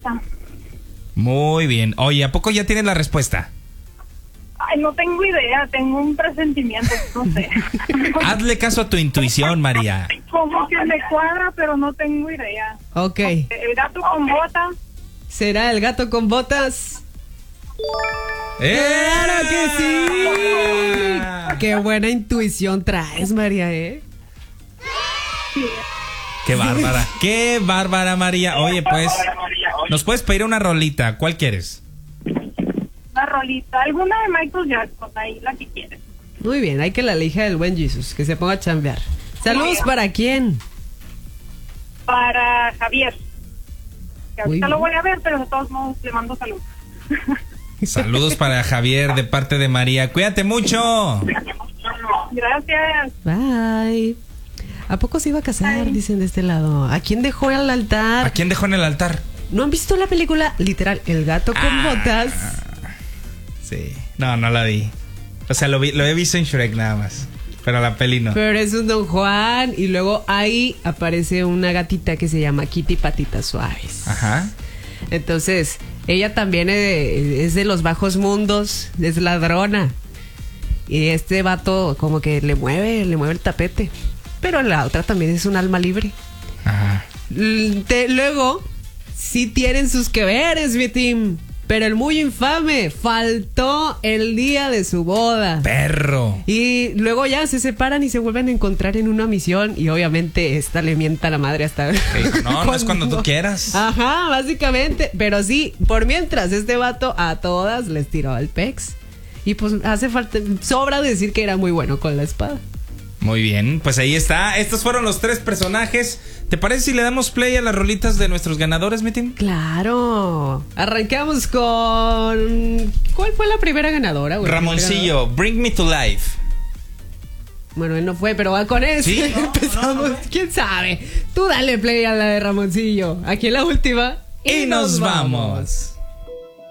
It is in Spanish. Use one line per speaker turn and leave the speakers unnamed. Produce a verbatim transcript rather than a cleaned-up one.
esa.
Muy bien. Oye, ¿a poco ya tienes la respuesta?
Ay, no tengo idea, tengo un presentimiento, no sé.
Hazle caso a tu intuición, María.
Como que me cuadra, pero no tengo idea.
Ok.
El gato con botas.
¿Será el gato con botas?
¡Eh!
¡Claro que sí! ¡Qué buena intuición traes, María, eh!
Sí.
¡Qué bárbara! ¡Qué bárbara, María! Oye, pues, ¿nos puedes pedir una rolita? ¿Cuál quieres?
Una rolita, alguna de Michael Jackson, ahí la que quieres.
Muy bien, hay que la elija del buen Jesus, que se ponga a chambear. ¿Saludos para quién?
Para Javier. Que ahorita
Muy
lo
bien.
voy a ver, pero de todos modos le mando salud.
Saludos para Javier de parte de María. ¡Cuídate mucho!
Gracias.
Bye. ¿A poco se iba a casar?
Bye.
Dicen de este lado. ¿A quién dejó al altar?
¿A quién dejó en el altar?
¿No han visto la película? Literal, El gato con
Ah.
botas.
Sí. No, no la vi. O sea, lo vi, lo he visto en Shrek nada más. Pero la peli no.
Pero es un Don Juan. Y luego ahí aparece una gatita que se llama Kitty Patitas Suaves.
Ajá.
Entonces, ella también es, es de los bajos mundos, es ladrona. Y este vato como que le mueve, le mueve el tapete. Pero la otra también es un alma libre.
Ajá.
L- te- luego, sí tienen sus que veres, mi team. Pero el muy infame faltó el día de su boda.
Perro.
Y luego ya se separan y se vuelven a encontrar en una misión. Y obviamente esta le mienta a la madre hasta...
No, no es cuando tú quieras.
Ajá, básicamente. Pero sí, por mientras este vato a todas les tiró al pex. Y pues hace falta, sobra decir que era muy bueno con la espada.
Muy bien, pues ahí está. Estos fueron los tres personajes. ¿Te parece si le damos play a las rolitas de nuestros ganadores, mi team?
Claro. Arrancamos con... ¿Cuál fue la primera ganadora? güey?
Ramoncillo, Bring Me to Life.
Bueno, él no fue, pero va con eso.
Sí, no,
Empezamos. ¿Quién sabe? Tú dale play a la de Ramoncillo. Aquí en la última.
Y nos vamos.